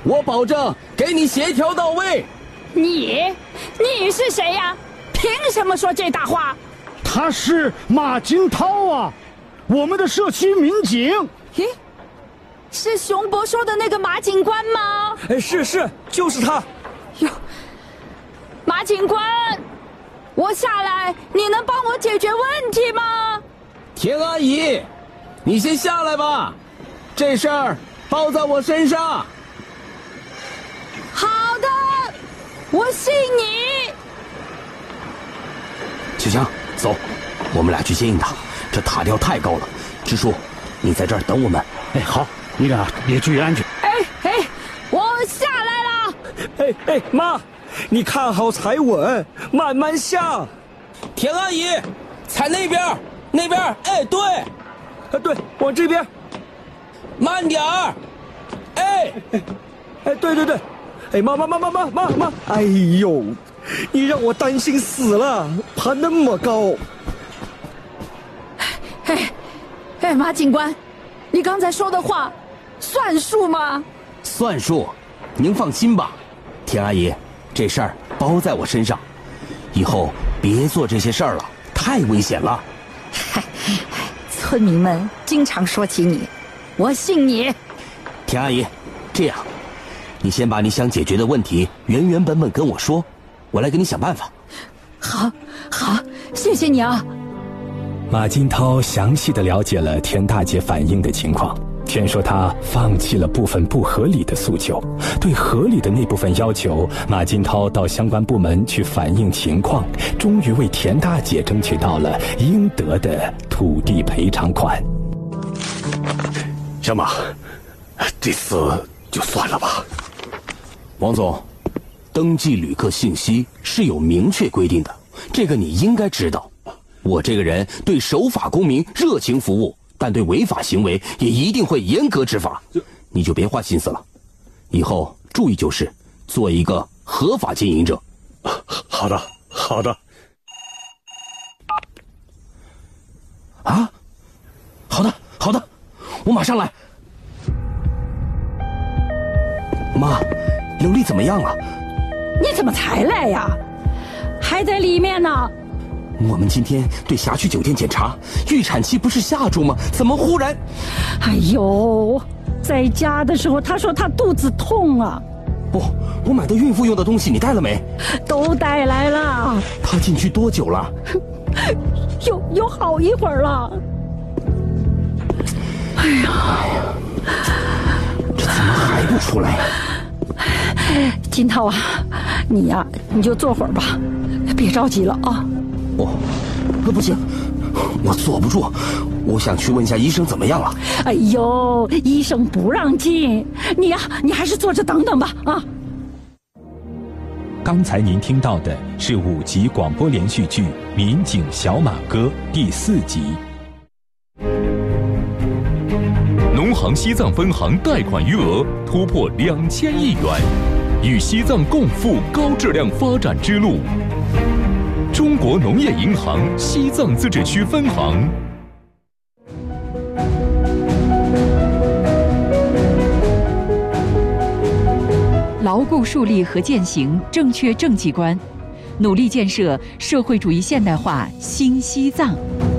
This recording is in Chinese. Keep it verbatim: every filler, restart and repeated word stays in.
我保证给你协调到位。 你，你是谁呀？凭什么说这大话？ 他是马金涛啊，我们的社区民警。 咦，是熊博说的那个马警官吗？ 哎，是是，就是他。 哟，马警官，我下来，你能帮我解决问题吗？ 田阿姨，你先下来吧，这事儿包在我身上。 好的，我信你。 秋香，走，我们俩去接应他。这塔吊太高了，支书，你在这儿等我们。 哎，好，你俩别注意安全。 哎哎，我下来了。 哎哎，妈，你看好踩稳，慢慢下。 田阿姨，踩那边，那边，哎，对， 啊对，往这边， 慢点儿，哎， 哎，对对对，哎，妈妈妈妈妈妈妈，哎呦，你让我担心死了，爬那么高。 哎哎，马警官，你刚才说的话算数吗？ 算数，您放心吧，田阿姨，这事儿包在我身上，以后别做这些事儿了，太危险了。 嗨，村民们经常说起你，我信你。 田阿姨，这样，你先把你想解决的问题原原本本跟我说，我来给你想办法。 好，好，谢谢你啊。 马金涛详细地了解了田大姐反映的情况。田说他放弃了部分不合理的诉求，对合理的那部分要求，马金涛到相关部门去反映情况，终于为田大姐争取到了应得的土地赔偿款。 小马，这次就算了吧。 王总，登记旅客信息是有明确规定的，这个你应该知道。我这个人对守法公民热情服务，但对违法行为也一定会严格执法，你就别花心思了，以后注意就是，做一个合法经营者。 好的，好的。 啊，好的，好的，我马上来。妈，刘丽怎么样了？ 你怎么才来呀？还在里面呢。 我们今天对辖区酒店检查，预产期不是下周吗？怎么忽然…… 哎呦，在家的时候他说他肚子痛啊。 不，我买的孕妇用的东西你带了没？ 都带来了。 他进去多久了？ 有有好一会儿了。哎呀，哎呀， 这怎么还不出来呀？ 金涛啊，你呀、啊，你就坐会儿吧，别着急了啊。 哦，不行，我坐不住，我想去问一下医生怎么样了。 哎呦，医生不让进，你呀、啊，你还是坐着等等吧啊。 刚才您听到的是五集广播连续剧《民警小马哥》第四集。 农行西藏分行贷款余额突破两千亿元，与西藏共赴高质量发展之路。中国农业银行西藏自治区分行。 牢固树立和践行正确政绩观，努力建设社会主义现代化新西藏。